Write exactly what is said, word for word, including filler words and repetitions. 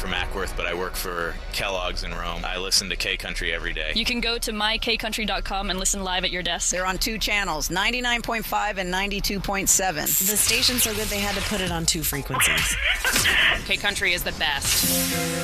from Ackworth, but I work for Kellogg's in Rome. I listen to K-Country every day. You can go to my k country dot com and listen live at your desk. They're on two channels, ninety-nine point five and ninety-two point seven. The station's so good they had to put it on two frequencies. K-Country is the best.